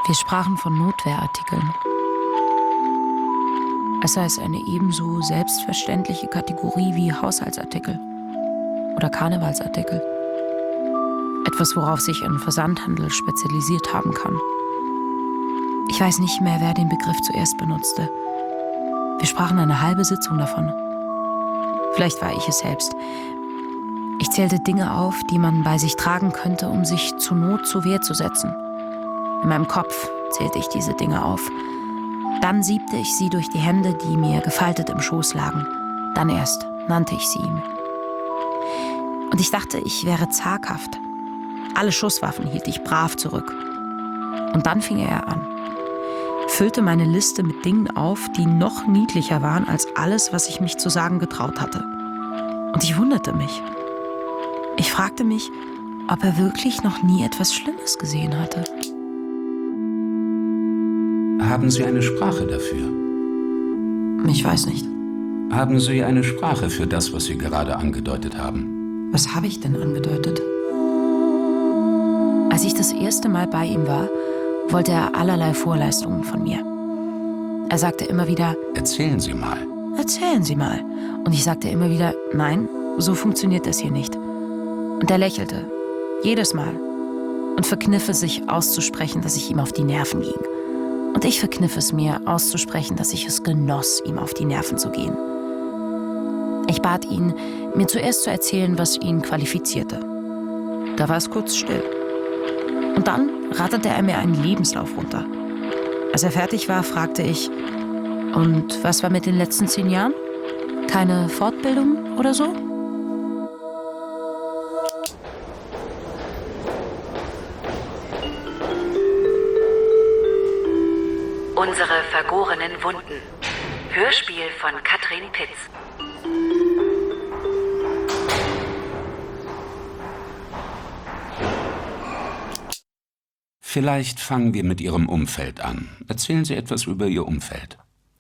Wir sprachen von Notwehrartikeln. Es sei es eine ebenso selbstverständliche Kategorie wie Haushaltsartikel oder Karnevalsartikel. Etwas, worauf sich ein Versandhandel spezialisiert haben kann. Ich weiß nicht mehr, wer den Begriff zuerst benutzte. Wir sprachen eine halbe Sitzung davon. Vielleicht war ich es selbst. Ich zählte Dinge auf, die man bei sich tragen könnte, um sich zur Not zur Wehr zu setzen. In meinem Kopf zählte ich diese Dinge auf. Dann siebte ich sie durch die Hände, die mir gefaltet im Schoß lagen. Dann erst nannte ich sie ihm. Und ich dachte, ich wäre zaghaft. Alle Schusswaffen hielt ich brav zurück. Und dann fing er an. Füllte meine Liste mit Dingen auf, die noch niedlicher waren als alles, was ich mich zu sagen getraut hatte. Und ich wunderte mich. Ich fragte mich, ob er wirklich noch nie etwas Schlimmes gesehen hatte. Haben Sie eine Sprache dafür? Ich weiß nicht. Haben Sie eine Sprache für das, was Sie gerade angedeutet haben? Was habe ich denn angedeutet? Als ich das erste Mal bei ihm war, wollte er allerlei Vorleistungen von mir. Er sagte immer wieder, Erzählen Sie mal. Erzählen Sie mal. Und ich sagte immer wieder, nein, so funktioniert das hier nicht. Und er lächelte, jedes Mal, und verkniff es sich auszusprechen, dass ich ihm auf die Nerven ging. Und ich verkniff es mir auszusprechen, dass ich es genoss, ihm auf die Nerven zu gehen. Ich bat ihn, mir zuerst zu erzählen, was ihn qualifizierte. Da war es kurz still. Und dann ratterte er mir einen Lebenslauf runter. Als er fertig war, fragte ich, und was war mit den letzten 10 Jahren? Keine Fortbildung oder so? Unsere vergorenen Wunden. Hörspiel von Katrin Pitz. Vielleicht fangen wir mit Ihrem Umfeld an. Erzählen Sie etwas über Ihr Umfeld.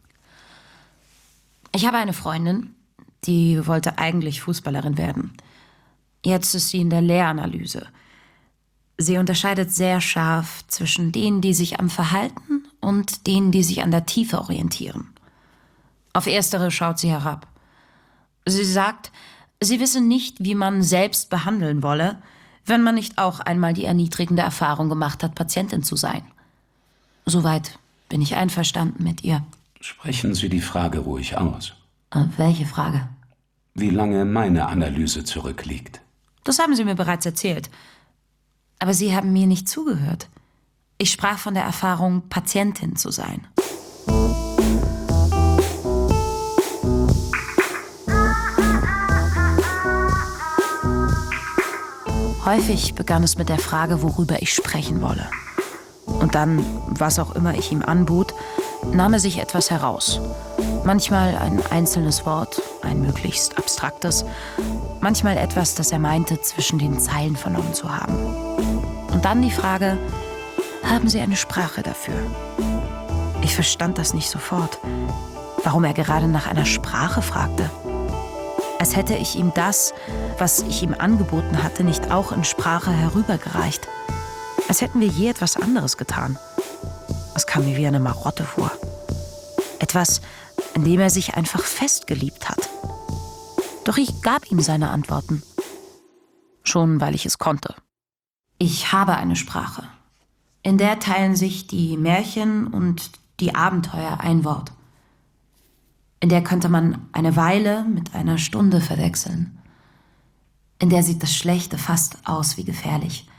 Ich habe eine Freundin, die wollte eigentlich Fußballerin werden. Jetzt ist sie in der Lehranalyse. Sie unterscheidet sehr scharf zwischen denen, die sich am Verhalten und denen, die sich an der Tiefe orientieren. Auf erstere schaut sie herab. Sie sagt, sie wisse nicht, wie man selbst behandeln wolle, wenn man nicht auch einmal die erniedrigende Erfahrung gemacht hat, Patientin zu sein. Soweit bin ich einverstanden mit ihr. Sprechen Sie die Frage ruhig aus. Welche Frage? Wie lange meine Analyse zurückliegt. Das haben Sie mir bereits erzählt. Aber Sie haben mir nicht zugehört. Ich sprach von der Erfahrung, Patientin zu sein. Häufig begann es mit der Frage, worüber ich sprechen wolle. Und dann, was auch immer ich ihm anbot, nahm er sich etwas heraus. Manchmal ein einzelnes Wort, ein möglichst abstraktes, manchmal etwas, das er meinte, zwischen den Zeilen vernommen zu haben. Und dann die Frage, haben Sie eine Sprache dafür? Ich verstand das nicht sofort, warum er gerade nach einer Sprache fragte. Als hätte ich ihm das, was ich ihm angeboten hatte, nicht auch in Sprache herübergereicht. Als hätten wir je etwas anderes getan. Es kam mir wie eine Marotte vor. Etwas, in dem er sich einfach festgeliebt hat. Doch ich gab ihm seine Antworten. Schon weil ich es konnte. Ich habe eine Sprache. In der teilen sich die Märchen und die Abenteuer ein Wort. In der könnte man eine Weile mit einer Stunde verwechseln. In der sieht das Schlechte fast aus wie gefährlich.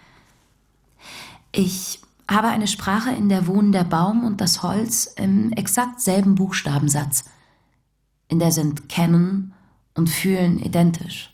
Ich habe eine Sprache, in der wohnen der Baum und das Holz im exakt selben Buchstabensatz. In der sind Kennen und Fühlen identisch.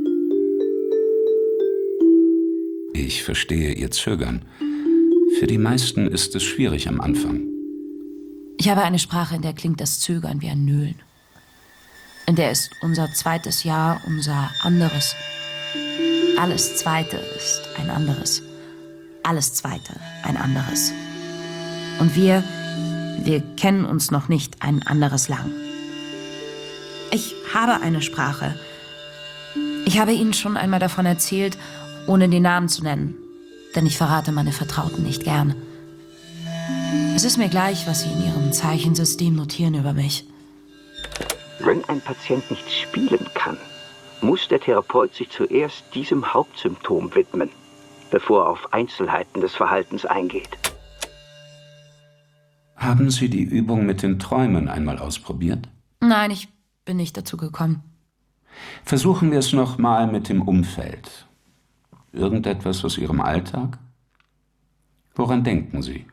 Ich verstehe Ihr Zögern. Für die meisten ist es schwierig am Anfang. Ich habe eine Sprache, in der klingt das Zögern wie ein Nölen. In der ist unser zweites Jahr unser anderes. Alles Zweite ist ein anderes. Alles Zweite ein anderes. Und wir kennen uns noch nicht ein anderes lang. Ich habe eine Sprache. Ich habe Ihnen schon einmal davon erzählt, ohne den Namen zu nennen. Denn ich verrate meine Vertrauten nicht gern. Es ist mir gleich, was Sie in Ihrem Zeichensystem notieren über mich. Wenn ein Patient nicht spielen kann, muss der Therapeut sich zuerst diesem Hauptsymptom widmen, bevor er auf Einzelheiten des Verhaltens eingeht. Haben Sie die Übung mit den Träumen einmal ausprobiert? Nein, ich bin nicht dazu gekommen. Versuchen wir es noch mal mit dem Umfeld. Irgendetwas aus Ihrem Alltag? Woran denken Sie?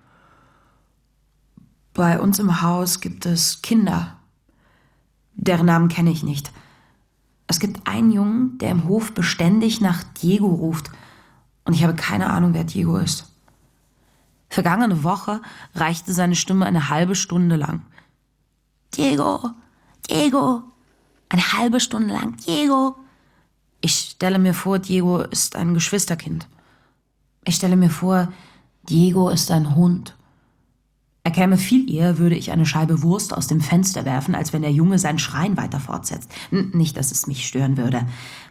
Bei uns im Haus gibt es Kinder. Deren Namen kenne ich nicht. Es gibt einen Jungen, der im Hof beständig nach Diego ruft. Und ich habe keine Ahnung, wer Diego ist. Vergangene Woche reichte seine Stimme eine halbe Stunde lang. Diego, Diego, eine halbe Stunde lang, Diego. Ich stelle mir vor, Diego ist ein Geschwisterkind. Ich stelle mir vor, Diego ist ein Hund. Er käme viel eher, würde ich eine Scheibe Wurst aus dem Fenster werfen, als wenn der Junge sein Schreien weiter fortsetzt. Nicht, dass es mich stören würde.